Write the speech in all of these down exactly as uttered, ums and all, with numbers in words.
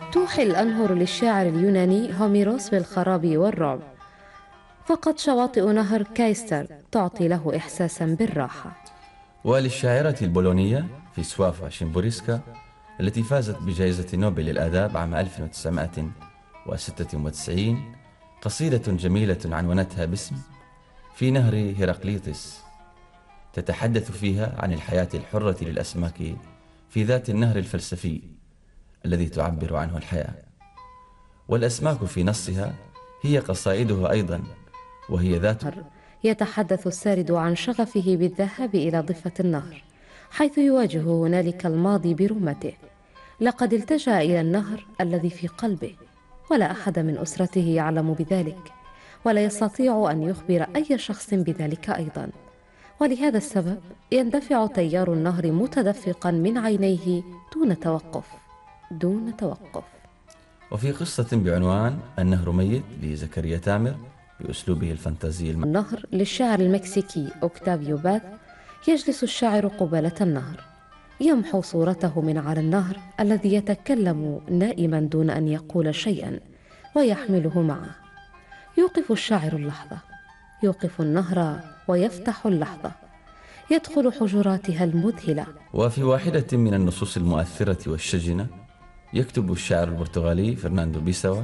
توحي الأنهر للشاعر اليوناني هوميروس بالخراب والرعب، فقط شواطئ نهر كايستر تعطي له إحساسا بالراحة. وللشاعرة البولونية فيسوافا شيمبوريسكا التي فازت بجائزة نوبل للآداب عام ألف وتسعمائة وستة وتسعين قصيدة جميلة عنونتها باسم في نهر هيراقليطس، تتحدث فيها عن الحياة الحرة للأسماك في ذات النهر الفلسفي الذي تعبر عنه الحياة. والأسماك في نصها هي قصائدها أيضا، وهي ذات. يتحدث السارد عن شغفه بالذهاب إلى ضفة النهر، حيث يواجه هنالك الماضي برمته. لقد التجأ إلى النهر الذي في قلبه، ولا أحد من أسرته يعلم بذلك، ولا يستطيع أن يخبر أي شخص بذلك أيضا. ولهذا السبب يندفع تيار النهر متدفقا من عينيه دون توقف دون توقف. وفي قصة بعنوان النهر ميت لزكريا تامر بأسلوبه الفانتازي الم... النهر للشاعر المكسيكي أوكتافيو باث، يجلس الشاعر قبالة النهر، يمحو صورته من على النهر الذي يتكلم نائما دون أن يقول شيئا، ويحمله معه. يوقف الشاعر اللحظة، يوقف النهر ويفتح اللحظة، يدخل حجراتها المذهلة. وفي واحدة من النصوص المؤثرة والشجنة يكتب الشاعر البرتغالي فرناندو بيساوا: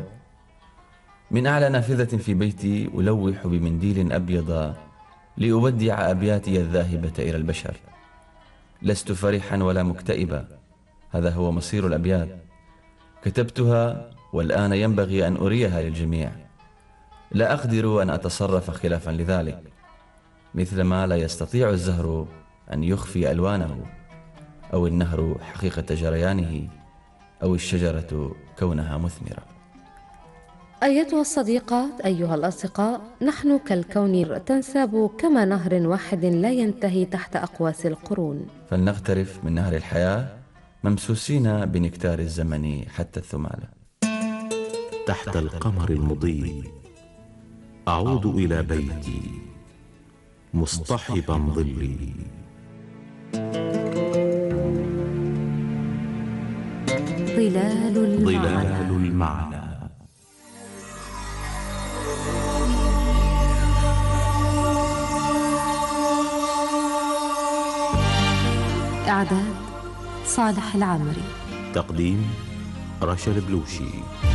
من أعلى نافذة في بيتي ألوح بمنديل أبيض لأودع أبياتي الذاهبة إلى البشر. لست فرحا ولا مكتئبا، هذا هو مصير الأبيات. كتبتها والآن ينبغي أن أريها للجميع. لا أقدر أن أتصرف خلافا لذلك، مثلما لا يستطيع الزهر أن يخفي ألوانه، أو النهر حقيقة جريانه، أو الشجرة كونها مثمرة. أيتها الصديقات، أيها الأصدقاء، نحن كالكون تنساب كما نهر واحد لا ينتهي تحت أقواس القرون. فلنغترف من نهر الحياة ممسوسين بنكتار الزمن حتى الثمالة. تحت القمر المضيء أعود إلى بيتي مصطحبا ظلي. ظلال المعنى, ظلال المعنى. إعداد صالح العمري، تقديم رشا البلوشي.